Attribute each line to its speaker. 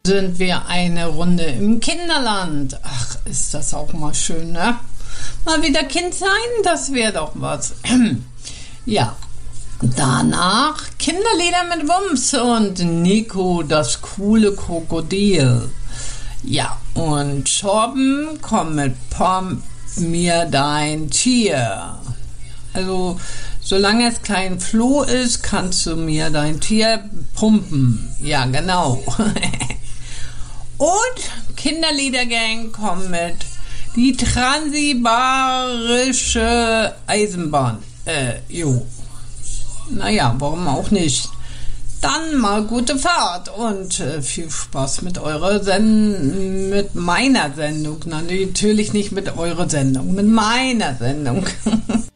Speaker 1: Sind wir eine Runde im Kinderland. Ach, ist das auch mal schön, ne? Mal wieder Kind sein, das wäre doch was. Ja, danach Kinderlieder mit Wumms und Nico, das coole Krokodil. Ja, und Torben kommt mit Pump mir dein Tier. Also, solange es kein Floh ist, kannst du mir dein Tier pumpen. Ja, genau. Und Kinderliedergang kommt mit die Transsibarische Eisenbahn. Naja, warum auch nicht? Dann mal gute Fahrt und viel Spaß mit mit meiner Sendung. Na, natürlich nicht mit eurer Sendung, mit meiner Sendung.